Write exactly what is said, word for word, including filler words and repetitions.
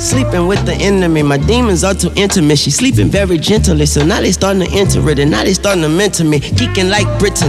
sleeping with the enemy. My demons are too intimate. She sleeping very gently, so now they starting to enter it, and now they starting to mentor me. Geeking like Britain.